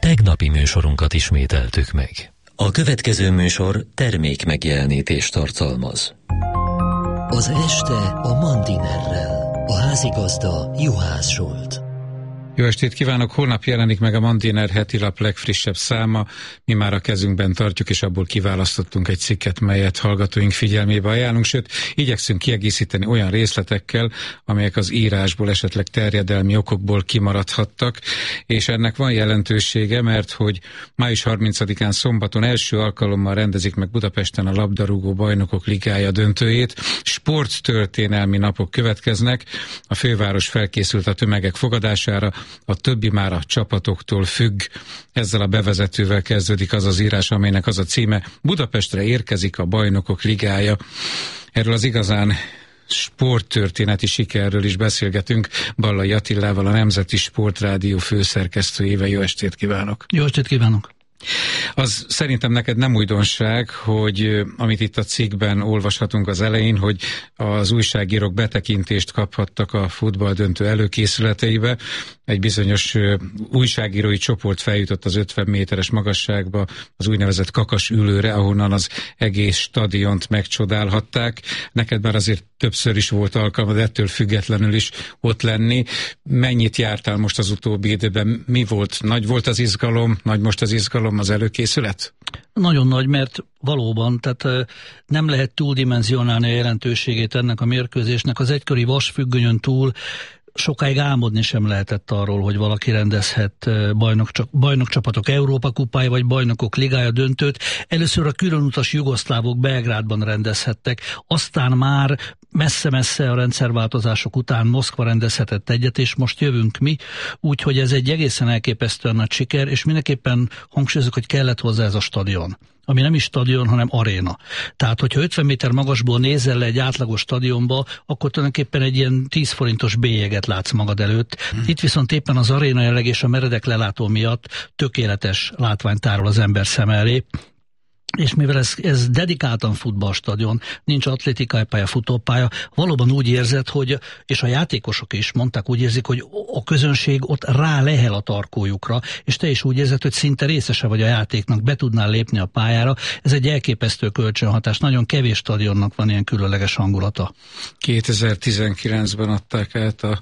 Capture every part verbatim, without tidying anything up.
tegnapi műsorunkat ismételtük meg. A következő műsor termék megjelenítést tartalmaz. Az este a Mandinerrel. A házigazda Juhász Zsolt. Jó estét kívánok! Holnap jelenik meg a Mandiner hetilap legfrissebb száma. Mi már a kezünkben tartjuk, és abból kiválasztottunk egy cikket, melyet hallgatóink figyelmébe ajánlunk, sőt, igyekszünk kiegészíteni olyan részletekkel, amelyek az írásból esetleg terjedelmi okokból kimaradhattak, és ennek van jelentősége, mert hogy május harmincadikán szombaton első alkalommal rendezik meg Budapesten a labdarúgó bajnokok ligája döntőjét. Sporttörténelmi napok következnek, a főváros felkészült a tömegek fogadására, a többi már a csapatoktól függ. Ezzel a bevezetővel kezdődik az az írás, amelynek az a címe: Budapestre érkezik a Bajnokok Ligája. Erről az igazán sporttörténeti sikerről is beszélgetünk Ballai Attilával, a Nemzeti Sportrádió főszerkesztőjével. Jó estét kívánok! Jó estét kívánok! Az szerintem neked nem újdonság, hogy amit itt a cikkben olvashatunk az elején, hogy az újságírók betekintést kaphattak a futballdöntő előkészületeibe. Egy bizonyos újságírói csoport feljutott az ötven méteres magasságba, az úgynevezett kakas ülőre, ahonnan az egész stadiont megcsodálhatták. Neked már azért többször is volt alkalmad ettől függetlenül is ott lenni. Mennyit jártál most az utóbbi időben? Mi volt? Nagy volt az izgalom? Nagy most az izgalom, az előkészület? Nagyon nagy, mert valóban, tehát nem lehet túldimenzionálni a jelentőségét ennek a mérkőzésnek. Az egykori vasfüggönyön túl sokáig álmodni sem lehetett arról, hogy valaki rendezhet bajnok, bajnokcsapatok Európa kupája vagy bajnokok ligája döntőt. Először a különutas jugoszlávok Belgrádban rendezhettek, aztán már messze-messze a rendszerváltozások után Moszkva rendezhetett egyet, és most jövünk mi, úgyhogy ez egy egészen elképesztően nagy siker, és mindenképpen hangsúlyozok, hogy kellett hozzá ez a stadion, ami nem is stadion, hanem aréna. Tehát, hogyha ötven méter magasból nézel le egy átlagos stadionba, akkor tulajdonképpen egy ilyen tíz forintos bélyeget látsz magad előtt. Hmm. Itt viszont éppen az aréna jelleg és a meredek lelátó miatt tökéletes látvány tárol az ember szem elé. És mivel ez, ez dedikáltan futballstadion, nincs atlétikai pálya, futópálya, valóban úgy érzed, hogy, és a játékosok is mondták, úgy érzik, hogy a közönség ott rá lehel a tarkójukra, és te is úgy érzed, hogy szinte részese vagy a játéknak, be tudnál lépni a pályára. Ez egy elképesztő kölcsönhatás, nagyon kevés stadionnak van ilyen különleges hangulata. kétezer-tizenkilencben adták át a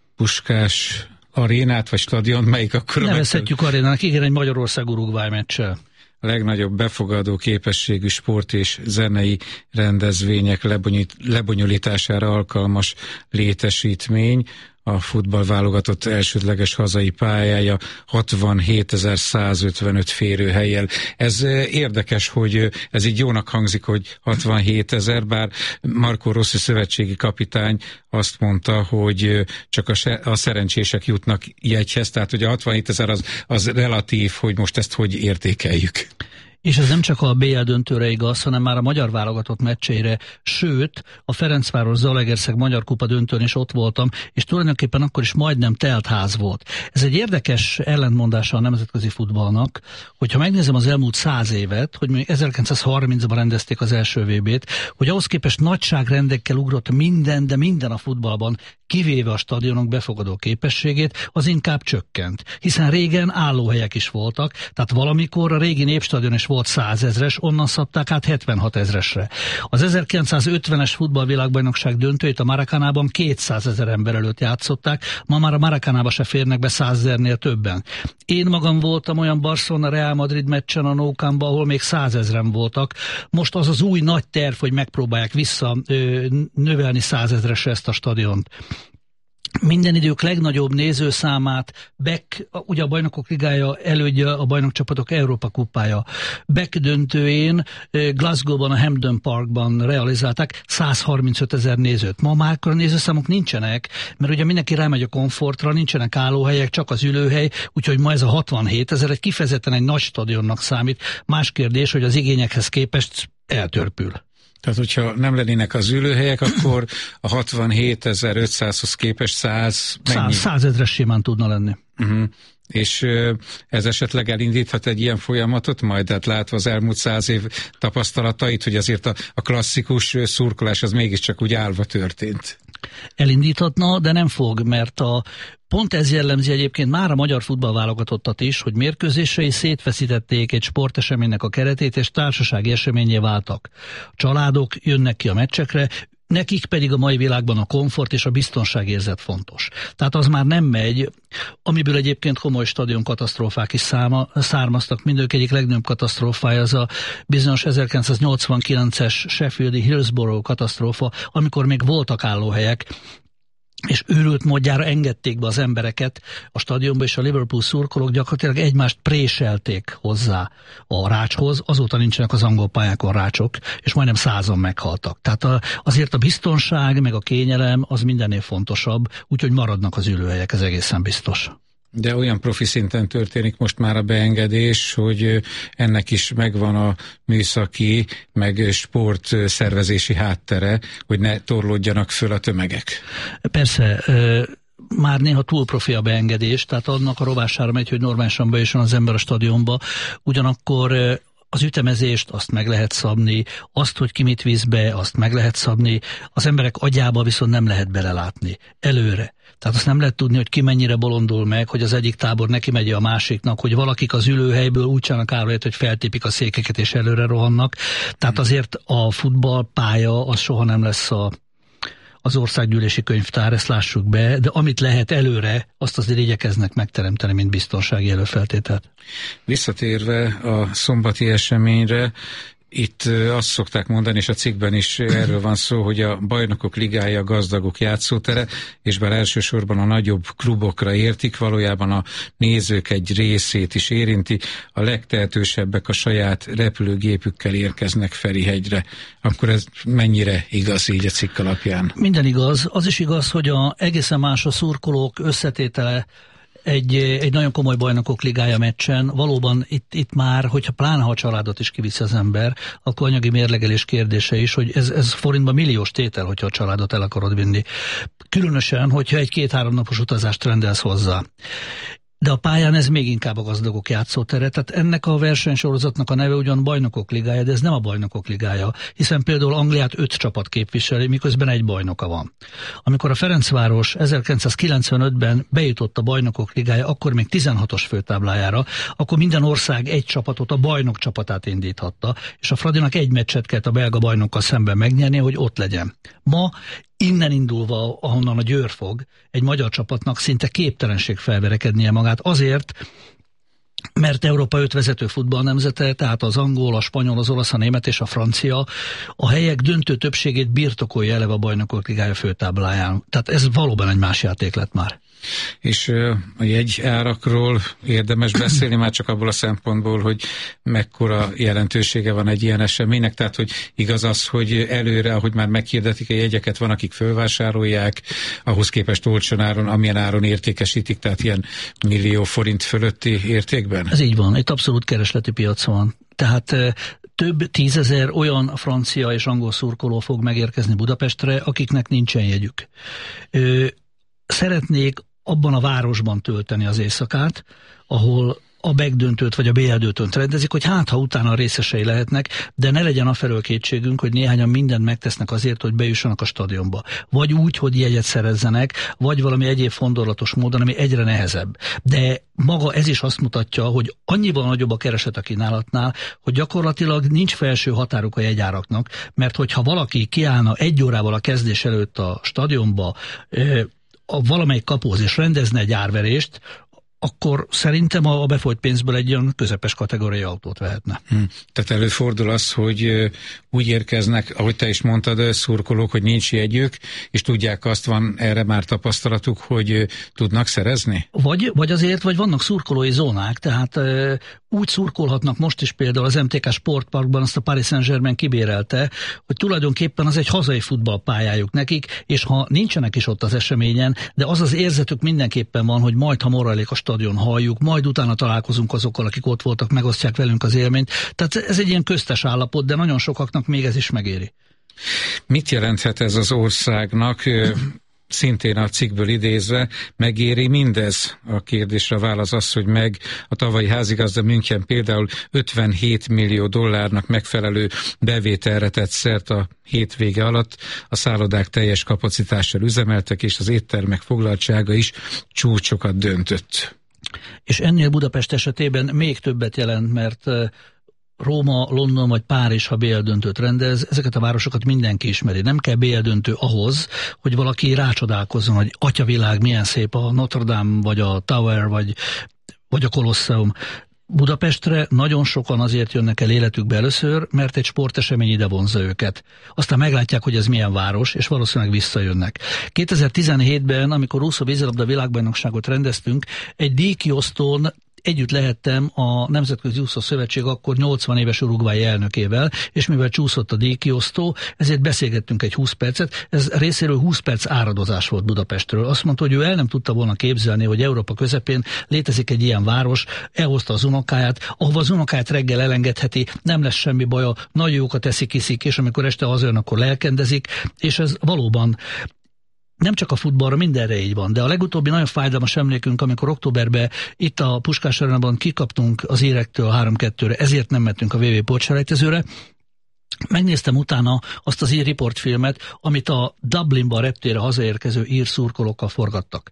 Puskás arénát, vagy stadiont, melyik akkor? Nevezhetjük arénának, igen, egy Magyarország-Uruguay meccsel. A legnagyobb befogadó képességű sport és zenei rendezvények lebonyolítására alkalmas létesítmény. A futballválogatott elsődleges hazai pályája hatvanhétezer-százötvenöt férőhellyel. Ez érdekes, hogy ez így jónak hangzik, hogy hatvanhétezer, bár Marco Rossi szövetségi kapitány azt mondta, hogy csak a, se, a szerencsések jutnak jegyhez, tehát hogy a hatvanhétezer az, az relatív, hogy most ezt hogy értékeljük. És ez nem csak a bé el döntőre igaz, hanem már a magyar válogatott meccseire, sőt, a Ferencváros-Zalaegerszeg Magyar Kupa döntőn is ott voltam, és tulajdonképpen akkor is majdnem telt ház volt. Ez egy érdekes ellentmondása a nemzetközi futballnak, hogyha megnézem az elmúlt száz évet, hogy még ezerkilencszázharmincban rendezték az első vé bét, hogy ahhoz képest nagyságrendekkel ugrott minden, de minden a futballban, kivéve a stadionok befogadó képességét, az inkább csökkent. Hiszen régen állóhelyek is voltak, tehát valamikor a régi Népstadion is volt százezres, onnan szabták át hetvenhat ezresre. Az ezerkilencszázötvenes futballvilágbajnokság döntőjét a Maracanában kétszázezer ember előtt játszották, ma már a Maracanába se férnek be százezernél többen. Én magam voltam olyan Barcelona-Real Madrid meccsen a Nou Campban, ahol még százezren voltak. Most az az új nagy terv, hogy megpróbálják vissza ö, növelni százezresre ezt a stadiont. Minden idők legnagyobb nézőszámát Beck, ugye a Bajnokok Ligája elődje a bajnokcsapatok Európa kupája. Beck döntőjén Glasgow-ban, a Hampden Parkban realizálták százharmincöt ezer nézőt. Ma már a nézőszámok nincsenek, mert ugye mindenki rámegy a komfortra, nincsenek állóhelyek, csak az ülőhely, úgyhogy ma ez a hatvanhét ezer egy kifejezetten egy nagy stadionnak számít. Más kérdés, hogy az igényekhez képest eltörpül. Tehát, hogyha nem lennének az ülőhelyek, akkor a hatvanhétezer-ötszázhoz képest száz... százezres simán tudna lenni. Uh-huh. És ez esetleg elindíthat egy ilyen folyamatot majd, hát látva az elmúlt száz év tapasztalatait, hogy azért a, a klasszikus szurkolás az mégiscsak úgy állva történt. Elindíthatna, de nem fog, mert a, Pont ez jellemzi egyébként már a magyar futballválogatottat is, hogy mérkőzései szétfeszítették egy sporteseménynek a keretét, és társasági eseményé váltak. A családok jönnek ki a meccsekre, nekik pedig a mai világban a komfort és a biztonságérzet fontos. Tehát az már nem megy, amiből egyébként komoly stadionkatasztrófák is száma, származtak. Mindők egyik legnagyobb katasztrófája az a bizonyos ezerkilencszáznyolcvankilences Sheffieldi Hillsborough katasztrófa, amikor még voltak állóhelyek, és őrült módjára engedték be az embereket a stadionba, és a Liverpool szurkolók gyakorlatilag egymást préselték hozzá a rácshoz, azóta nincsenek az angol pályákon rácsok, és majdnem százan meghaltak. Tehát a, azért a biztonság, meg a kényelem az mindennél fontosabb, úgyhogy maradnak az ülőhelyek, ez egészen biztos. De olyan profi szinten történik most már a beengedés, hogy ennek is megvan a műszaki, meg sportszervezési háttere, hogy ne torlódjanak föl a tömegek. Persze, már néha túl profi a beengedés, tehát annak a rovására megy, hogy normálisan bejusson az ember a stadionba, ugyanakkor az ütemezést azt meg lehet szabni, azt, hogy ki mit visz be, azt meg lehet szabni, az emberek agyába viszont nem lehet belelátni előre. Tehát azt nem lehet tudni, hogy ki mennyire bolondul meg, hogy az egyik tábor neki megy a másiknak, hogy valakik az ülőhelyből úgy csinálnak árvaját, hogy feltépik a székeket és előre rohannak. Tehát azért a futballpálya az soha nem lesz a, az országgyűlési könyvtár, ezt lássuk be, de amit lehet előre, azt azért igyekeznek megteremteni, mint biztonsági előfeltételt. Visszatérve a szombati eseményre, itt azt szokták mondani, és a cikkben is erről van szó, hogy a Bajnokok Ligája a gazdagok játszótere, és bár elsősorban a nagyobb klubokra értik, valójában a nézők egy részét is érinti, a legtehetősebbek a saját repülőgépükkel érkeznek Ferihegyre. Akkor ez mennyire igaz így a cikk alapján? Minden igaz. Az is igaz, hogy a, egészen más a szurkolók összetétele Egy, egy nagyon komoly Bajnokok Ligája meccsen. Valóban itt, itt már, hogyha pláne ha a családot is kiviszi az ember, akkor anyagi mérlegelés kérdése is, hogy ez, ez forintban milliós tétel, hogyha a családot el akarod vinni. Különösen, hogyha egy két-három napos utazást rendelsz hozzá. De a pályán ez még inkább a gazdagok játszótere, tehát ennek a versenysorozatnak a neve ugyan Bajnokok Ligája, de ez nem a Bajnokok Ligája, hiszen például Angliát öt csapat képviseli, miközben egy bajnoka van. Amikor a Ferencváros ezerkilencszázkilencvenötben bejutott a Bajnokok Ligája, akkor még tizenhatos főtáblájára, akkor minden ország egy csapatot, a bajnok csapatát indíthatta, és a Fradinak egy meccset kellett a belga bajnokkal szemben megnyerni, hogy ott legyen. Ma innen indulva, ahonnan a Győr fog, egy magyar csapatnak szinte képtelenség felverekednie magát azért, mert Európa öt vezető futballnemzete, tehát az angol, a spanyol, az olasz, a német és a francia a helyek döntő többségét birtokolja eleve a Bajnokok Ligája főtábláján. Tehát ez valóban egy más játék lett már. És a jegyárakról érdemes beszélni, már csak abból a szempontból, hogy mekkora jelentősége van egy ilyen eseménynek, tehát hogy igaz az, hogy előre, ahogy már meghirdetik a jegyeket, van, akik fölvásárolják, ahhoz képest olcsón áron, amilyen áron értékesítik, tehát ilyen millió forint fölötti értékben? Ez így van, egy abszolút keresleti piac van. Tehát több tízezer olyan francia és angol szurkoló fog megérkezni Budapestre, akiknek nincsen jegyük. Szeretnék abban a városban tölteni az éjszakát, ahol a megdöntőt vagy a bé el döntőt rendezik, hogy hát ha utána részesei lehetnek, de ne legyen afelől kétségünk, hogy néhányan mindent megtesznek azért, hogy bejussanak a stadionba. Vagy úgy, hogy jegyet szerezzenek, vagy valami egyéb fondorlatos módon, ami egyre nehezebb. De maga ez is azt mutatja, hogy annyival nagyobb a kereset a kínálatnál, hogy gyakorlatilag nincs felső határuk a jegyáraknak, mert hogyha valaki kiállna egy órával a kezdés előtt a stadionba, a valamelyik kapóz és rendezne egy árverést, akkor szerintem a befolyt pénzből egy olyan közepes kategóriai autót vehetne. Hm. Tehát előfordul az, hogy úgy érkeznek, ahogy te is mondtad, szurkolók, hogy nincs jegyük, és tudják azt, van erre már tapasztalatuk, hogy tudnak szerezni? Vagy, vagy azért, vagy vannak szurkolói zónák, tehát e, úgy szurkolhatnak most is például az em té ká Sportparkban, azt a Paris Saint-Germain kibérelte, hogy tulajdonképpen az egy hazai futballpályájuk nekik, és ha nincsenek is ott az eseményen, de az az érzetük mindenképpen van, hogy majd, ha morajlik a stadion, halljuk, majd utána találkozunk azokkal, akik ott voltak, megosztják velünk az élményt. Tehát ez egy ilyen köztes állapot, de nagyon sokaknak még ez is megéri. Mit jelenthet ez az országnak? szintén a cikkből idézve, megéri mindez? A kérdésre a válasz az, hogy meg. A tavalyi házigazda München például ötvenhét millió dollárnak megfelelő bevételre tett szert a hétvége alatt, a szállodák teljes kapacitással üzemeltek, és az éttermek foglaltsága is csúcsokat döntött. És ennél Budapest esetében még többet jelent, mert Róma, London vagy Párizs, ha bé el döntőt rendez, ezeket a városokat mindenki ismeri. Nem kell bé el döntő ahhoz, hogy valaki rácsodálkozzon, hogy atyavilág, milyen szép a Notre Dame, vagy a Tower, vagy, vagy a Kolosseum. Budapestre nagyon sokan azért jönnek el életükbe először, mert egy sportesemény ide vonzza őket. Aztán meglátják, hogy ez milyen város, és valószínűleg visszajönnek. kétezer-tizenhétben, amikor úszó vízilabda világbajnokságot rendeztünk, egy díjkiosztón együtt lehettem a Nemzetközi Úszó Szövetség akkor nyolcvan éves urugvái elnökével, és mivel csúszott a díjkiosztó, ezért beszélgettünk egy húsz percet. Ez részéről húsz perc áradozás volt Budapestről. Azt mondta, hogy ő el nem tudta volna képzelni, hogy Európa közepén létezik egy ilyen város, elhozta az unokáját, ahova az unokáját reggel elengedheti, nem lesz semmi baja, nagy jókat eszik, iszik, és amikor este hazajön, akkor lelkendezik, és ez valóban nem csak a futballra, mindenre így van, de a legutóbbi nagyon fájdalmas emlékünk, amikor októberben itt a Puskás Arénában kikaptunk az érektől három kettőre, ezért nem mentünk a vé vé portselejtezőre. Megnéztem utána azt az ír riportfilmet, amit a Dublinban reptére hazaérkező ír szurkolókkal forgattak.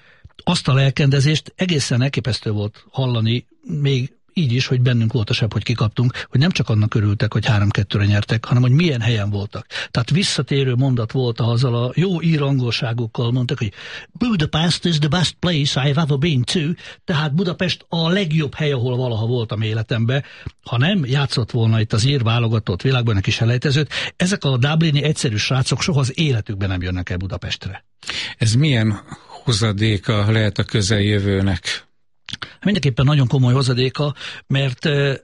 Azt a lelkendezést egészen elképesztő volt hallani, még így is, hogy bennünk volt a sebb, hogy kikaptunk, hogy nem csak annak örültek, hogy három kettőre nyertek, hanem hogy milyen helyen voltak. Tehát visszatérő mondat volt, azzal a jó ír angolságukkal mondtak, hogy Budapest is the best place I've ever been to, tehát Budapest a legjobb hely, ahol valaha voltam életemben. Ha nem játszott volna itt az ír válogatott világban is elejtezőt, ezek a dublini egyszerű srácok soha az életükben nem jönnek el Budapestre. Ez milyen hozadéka lehet a közeljövőnek? Mindenképpen nagyon komoly hozadéka, mert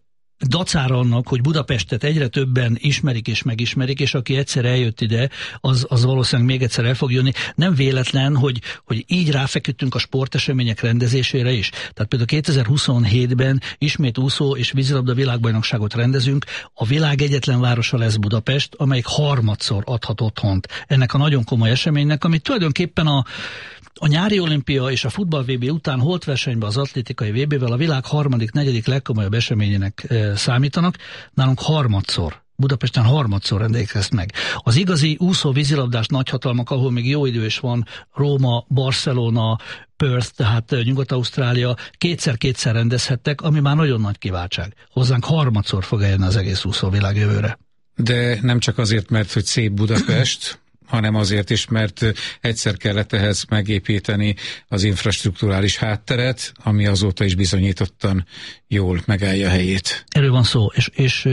dacára annak, hogy Budapestet egyre többen ismerik és megismerik, és aki egyszer eljött ide, az, az valószínűleg még egyszer el fog jönni. Nem véletlen, hogy, hogy így ráfeküdtünk a sportesemények rendezésére is. Tehát például kétezer-huszonhétben ismét úszó és vízilabda világbajnokságot rendezünk. A világ egyetlen városa lesz Budapest, amelyik harmadszor adhat otthont ennek a nagyon komoly eseménynek, amit tulajdonképpen a A nyári olimpia és a futball vé bé után holtversenyben az atlétikai vé bével a világ harmadik, negyedik legkomolyabb eseményének e, számítanak. Nálunk harmadszor, Budapesten harmadszor rendelik ezt meg. Az igazi úszó-vízilabdás nagyhatalmak, ahol még jó idő is van, Róma, Barcelona, Perth, tehát Nyugat-Ausztrália, kétszer-kétszer rendezhettek, ami már nagyon nagy kiváltság. Hozzánk harmadszor fog eljönni az egész úszóvilág jövőre. De nem csak azért, mert hogy szép Budapest, hanem azért is, mert egyszer kellett ehhez megépíteni az infrastrukturális hátteret, ami azóta is bizonyítottan jól megállja a helyét. Erről van szó, és, és,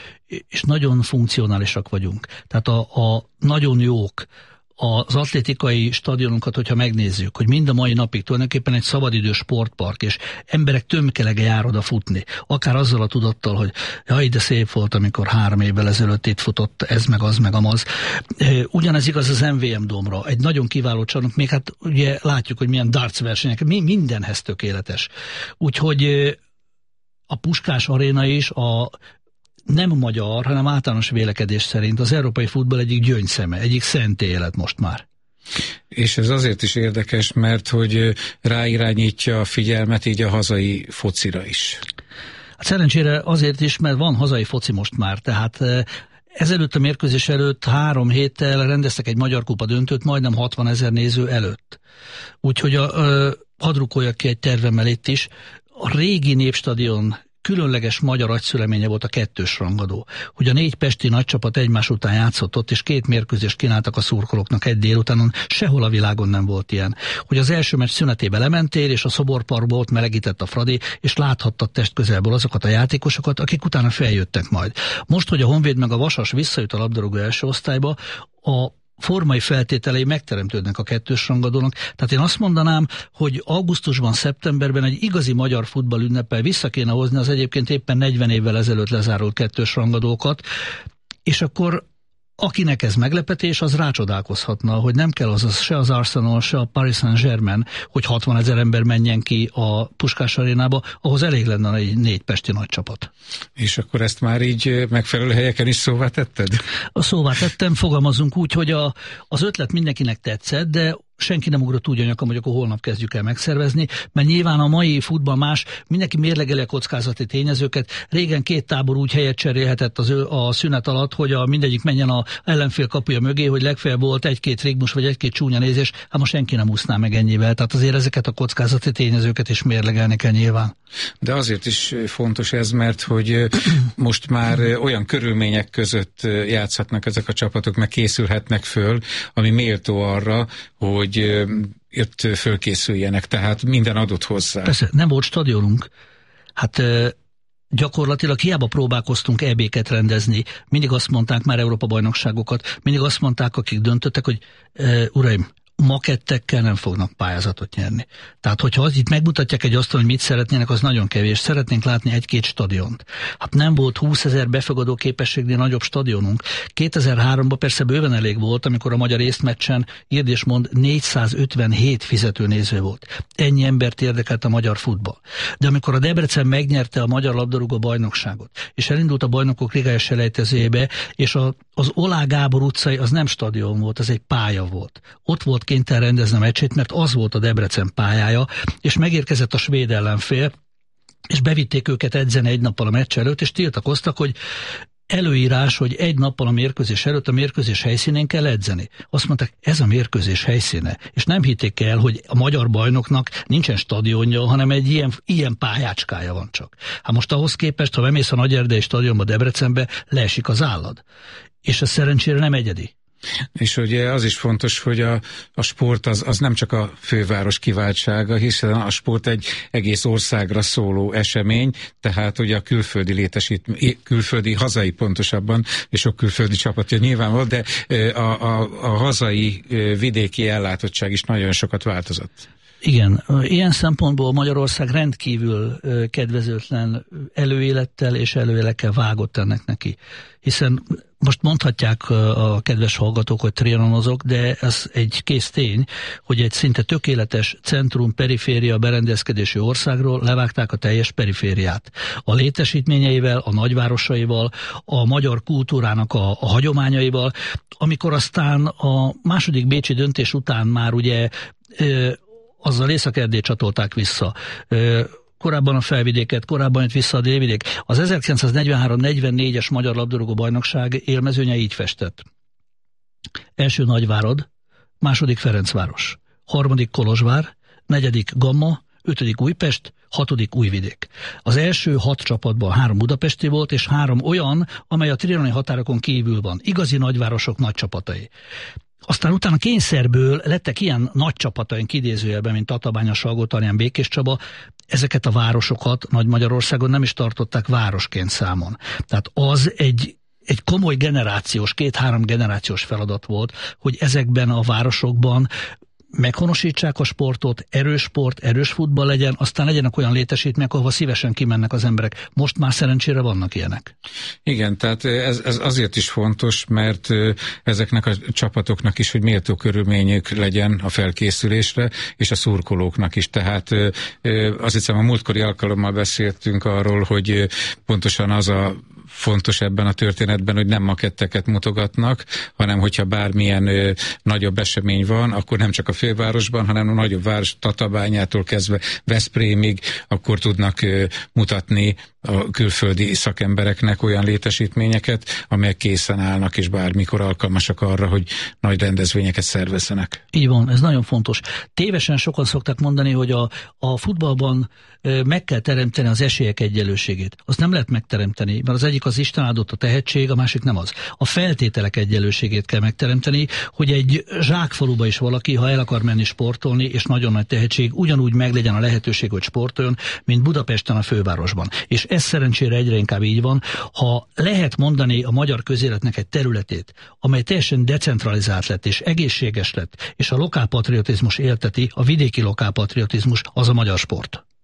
és nagyon funkcionálisak vagyunk. Tehát a, a nagyon jók, az atlétikai stadionunkat, hogyha megnézzük, hogy mind a mai napig tulajdonképpen egy szabadidős sportpark, és emberek tömkelege jár oda futni. Akár azzal a tudattal, hogy jaj, de szép volt, amikor három évvel ezelőtt itt futott ez, meg az, meg amaz. Ugyanez igaz az em vé em Dómra. Egy nagyon kiváló csarnok, még hát ugye látjuk, hogy milyen darts versenyek, mindenhez tökéletes. Úgyhogy a Puskás Aréna is a nem magyar, hanem általános vélekedés szerint az európai futball egyik gyöngyszeme, egyik szent élet most már. És ez azért is érdekes, mert hogy ráirányítja a figyelmet így a hazai focira is. Hát szerencsére azért is, mert van hazai foci most már, tehát ezelőtt a mérkőzés előtt három héttel rendeztek egy Magyar Kupa döntőt, majdnem hatvanezer néző előtt. Úgyhogy a, a, hadd rukoljak ki egy tervemmel itt is, a régi Népstadion különleges magyar agyszüleménye volt a kettős rangadó, hogy a négy pesti nagycsapat egymás után játszott ott, és két mérkőzést kínáltak a szurkolóknak egy délutánon, sehol a világon nem volt ilyen. Hogy az első meccs szünetébe lementél, és a szoborparkból ott melegített a Fradi, és láthattad testközelből azokat a játékosokat, akik utána feljöttek majd. Most, hogy a Honvéd meg a Vasas visszajut a labdarúgó első osztályba, a formai feltételei megteremtődnek a kettős rangadónak. Tehát én azt mondanám, hogy augusztusban, szeptemberben egy igazi magyar futball ünneppel vissza kéne hozni az egyébként éppen negyven évvel ezelőtt lezárult kettős rangadókat, és akkor akinek ez meglepetés, az rácsodálkozhatna, hogy nem kell az, az se az Arsenal, se a Paris Saint-Germain, hogy hatvanezer ember menjen ki a Puskás arénába, ahhoz elég lenne egy négy pesti nagy csapat. És akkor ezt már így megfelelő helyeken is szóvá tetted? A szóvá tettem, fogalmazunk úgy, hogy a, az ötlet mindenkinek tetszett, de senki nem ugrott úgy a nyakam, hogy akkor holnap kezdjük el megszervezni, mert nyilván a mai futball más, mindenki mérlegeli a kockázati tényezőket. Régen két tábor úgy helyet cserélhetett az ő, a szünet alatt, hogy a mindegyik menjen a ellenfél kapuja mögé, hogy legfeljebb volt egy-két rigmus vagy egy-két csúnya nézés, hát most senki nem úszná meg ennyivel. Tehát azért ezeket a kockázati tényezőket is mérlegelni kell nyilván. De azért is fontos ez, mert hogy most már olyan körülmények között játszhatnak ezek a csapatok, meg készülhetnek föl, ami méltó arra, hogy ott fölkészüljenek, tehát minden adott hozzá. Persze, nem volt stadionunk. Hát gyakorlatilag hiába próbálkoztunk é bé-ket rendezni. Mindig azt mondták már Európa-bajnokságokat, mindig azt mondták, akik döntöttek, hogy e, uraim, makettekkel nem fognak pályázatot nyerni. Tehát, hogyha az itt megmutatják egy asztalon, hogy mit szeretnének, az nagyon kevés. Szeretnénk látni egy-két stadiont. Hát nem volt húszezer befogadó képességnél nagyobb stadionunk. kétezer-háromban persze bőven elég volt, amikor a magyar észmeccsen, írd és mond, négyszázötvenhét fizetőnéző volt. Ennyi embert érdekelt a magyar futball. De amikor a Debrecen megnyerte a magyar labdarúgó bajnokságot, és elindult a bajnokok ligája selejtezőjébe, és a, az Olá Gábor utcai az nem stadion volt, az egy pálya volt. Ott volt kénytelen rendezni a meccsét, mert az volt a Debrecen pályája, és megérkezett a svéd ellenfél, és bevitték őket edzeni egy nappal a meccs előtt, és tiltakoztak, hogy előírás, hogy egy nappal a mérkőzés előtt a mérkőzés helyszínén kell edzeni. Azt mondták, ez a mérkőzés helyszíne. És nem hitték el, hogy a magyar bajnoknak nincsen stadionja, hanem egy ilyen, ilyen pályácskája van csak. Hát most ahhoz képest, ha bemész a Nagyerdei stadionba Debrecenbe, leesik az állad. És ez szerencsére nem egyedi. És ugye az is fontos, hogy a, a sport az, az nem csak a főváros kiváltsága, hiszen a sport egy egész országra szóló esemény, tehát ugye a külföldi létesít, külföldi, hazai pontosabban, és sok külföldi csapatja nyilván volt, de a, a, a hazai vidéki ellátottság is nagyon sokat változott. Igen, ilyen szempontból Magyarország rendkívül kedvezőtlen előélettel és előélekkel vágott ennek neki. Hiszen most mondhatják a kedves hallgatók, hogy trianonozok, de ez egy kész tény, hogy egy szinte tökéletes centrum-periféria berendezkedésű országról levágták a teljes perifériát. A létesítményeivel, a nagyvárosaival, a magyar kultúrának a, a hagyományaival, amikor aztán a második bécsi döntés után már ugye azzal Észak-Erdélyt csatolták vissza. Korábban a Felvidéket, korábban jött vissza a Délvidék. Az ezerkilencszáznegyvenhárom negyvennégyes Magyar Labdarúgó Bajnokság élmezőnye így festett. Első Nagyvárad, második Ferencváros, harmadik Kolozsvár, negyedik Gamma, ötödik Újpest, hatodik Újvidék. Az első hat csapatban három budapesti volt, és három olyan, amely a trianoni határokon kívül van. Igazi nagyvárosok nagy csapatai. Aztán utána kényszerből lettek ilyen nagy csapataink idézőjelben, mint Tatabánya, Salgótarján, Békéscsaba. Ezeket a városokat Nagy Magyarországon nem is tartották városként számon. Tehát az egy, egy komoly generációs, két-három generációs feladat volt, hogy ezekben a városokban meghonosítsák a sportot, erős sport, erős futball legyen, aztán legyenek olyan létesítmények, ahova szívesen kimennek az emberek. Most már szerencsére vannak ilyenek. Igen, tehát ez, ez azért is fontos, mert ezeknek a csapatoknak is, hogy méltó körülményük legyen a felkészülésre, és a szurkolóknak is. Tehát azt hiszem, a múltkori alkalommal beszéltünk arról, hogy pontosan az a fontos ebben a történetben, hogy nem maketteket mutogatnak, hanem hogyha bármilyen ö, nagyobb esemény van, akkor nem csak a fővárosban, hanem a nagyobb város Tatabányától kezdve Veszprémig, akkor tudnak ö, mutatni a külföldi szakembereknek olyan létesítményeket, amelyek készen állnak, és bármikor alkalmasak arra, hogy nagy rendezvényeket szervezzenek. Így van, ez nagyon fontos. Tévesen sokan szokták mondani, hogy a, a futballban ö, meg kell teremteni az esélyek egyenlőségét. Azt nem lehet megteremteni, mert az egyik az Isten adott a tehetség, a másik nem az. A feltételek egyenlőségét kell megteremteni, hogy egy zsákfaluba is valaki, ha el akar menni sportolni, és nagyon nagy tehetség, ugyanúgy meglegyen a lehetőség, hogy sportoljon, mint Budapesten a fővárosban. És ez szerencsére egyre inkább így van. Ha lehet mondani a magyar közéletnek egy területét, amely teljesen decentralizált lett és egészséges lett, és a lokálpatriotizmus élteti, a vidéki lokálpatriotizmus, az a magyar sport.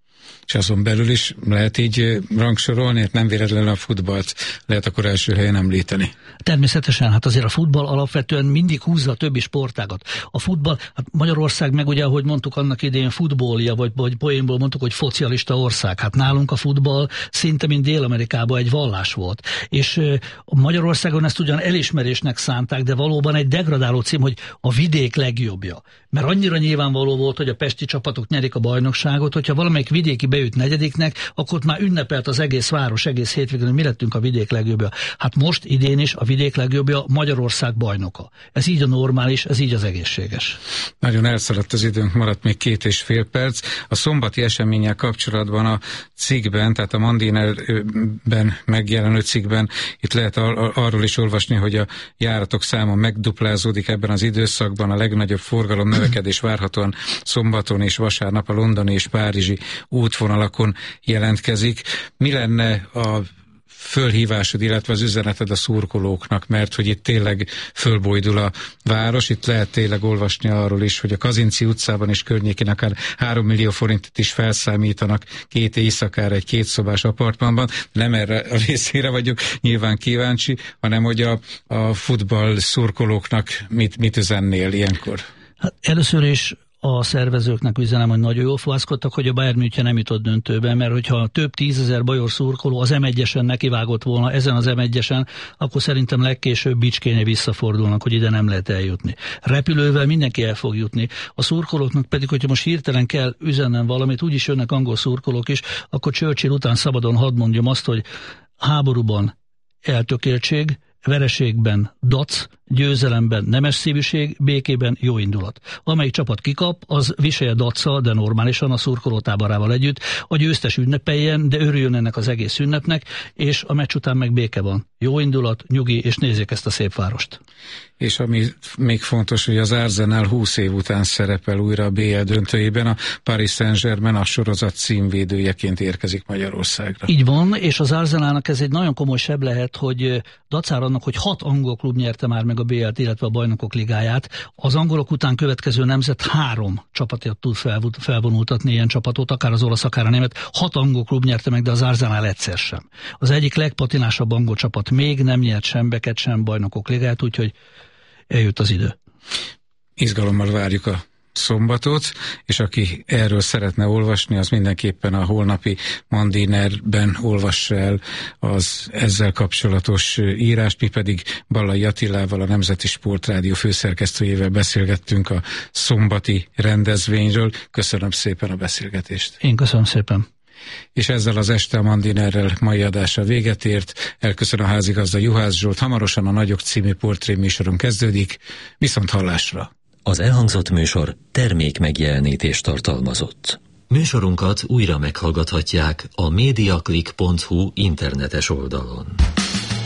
És azon belül is lehet így rangsorolni, nem véletlenül a futballt lehet akkor első helyen említeni. Természetesen, hát azért a futball alapvetően mindig húzza a többi sportágat. A futball, hát Magyarország meg ugye, ahogy mondtuk annak idején futballja, vagy, vagy poénból mondtuk, hogy focialista ország. Hát nálunk a futball szinte mint Dél-Amerikában egy vallás volt. És Magyarországon ezt ugyan elismerésnek szánták, de valóban egy degradáló cím, hogy a vidék legjobbja. Mert annyira nyilvánvaló volt, hogy a pesti csapatok nyerik a bajnokságot, hogyha valamelyik vidéki beüt negyediknek, akkor már ünnepelt az egész város, egész hétvégén, hogy mi lettünk a vidék legjobbja. Hát most idén is a vidék legjobbja Magyarország bajnoka. Ez így a normális, ez így az egészséges. Nagyon elszaladt az időnk, maradt még két és fél perc. A szombati eseménnyel kapcsolatban a cikkben, tehát a Mandinerben megjelenő cikkben itt lehet ar- arról is olvasni, hogy a járatok száma megduplázódik ebben az időszakban, a legnagyobb forgalom növekedés várhatóan szombaton és vasárnap a londoni és párizsi útvonalakon jelentkezik. Mi lenne a fölhívásod, illetve az üzeneted a szurkolóknak, mert hogy itt tényleg fölbojdul a város, itt lehet tényleg olvasni arról is, hogy a Kazinczy utcában és környékén akár három millió forintot is felszámítanak két éjszakára egy kétszobás apartmanban. Nem erre a részére vagyok nyilván kíváncsi, hanem hogy a, a futball szurkolóknak mit, mit üzennél ilyenkor? Hát először is a szervezőknek üzenem, hogy nagyon jól fohászkodtak, hogy a Bayern München nem jutott döntőbe, mert hogyha több tízezer bajor szurkoló az em egyesen nekivágott volna ezen az em egyesen, akkor szerintem legkésőbb Bicskényre visszafordulnak, hogy ide nem lehet eljutni. Repülővel mindenki el fog jutni. A szurkolóknak pedig, hogyha most hirtelen kell üzennem valamit, úgyis jönnek angol szurkolók is, akkor Churchill után szabadon hadd mondjam azt, hogy háborúban eltökéltség, vereségben dac, győzelemben nemes szívűség, békében jó indulat. Amelyik csapat kikap, az viselje daccal, de normálisan a szurkolótáborával együtt, a győztes ünnepeljen, de örüljön ennek az egész ünnepnek, és a meccs után meg béke van. Jó indulat, nyugi, és nézzék ezt a szép várost. És ami még fontos, hogy az Arsenal húsz év után szerepel újra a bé el döntőjében, a Paris Saint-Germain a sorozat címvédőjeként érkezik Magyarországra. Így van, és az Arsenalnak ez egy nagyon komoly seb lehet, hogy dacára annak, hogy hat angol klub nyerte már meg a bé el-t, illetve a Bajnokok Ligáját, az angolok után következő nemzet három csapatot tud felvonultatni, ilyen csapatot, akár az olasz, akár a német. Hat angol klub nyerte meg, de az Arsenal egyszer sem. Az egyik legpatinásabb angol csapat még nem nyert sem beket, sem Bajnokok Ligáját, úgyhogy eljött az idő. Izgalommal várjuk a szombatot, és aki erről szeretne olvasni, az mindenképpen a holnapi Mandinerben olvassa el az ezzel kapcsolatos írást. Mi pedig Ballai Attilával, a Nemzeti Sportrádió főszerkesztőjével beszélgettünk a szombati rendezvényről. Köszönöm szépen a beszélgetést. Én köszönöm szépen. És ezzel az este a Mandinerrel mai adása véget ért. Elköszön a házigazda Juhász Zsolt. Hamarosan a Nagyok című portréműsoron kezdődik. Viszont hallásra! Az elhangzott műsor termék megjelenítést tartalmazott. Műsorunkat újra meghallgathatják a mediaclick pont hu internetes oldalon.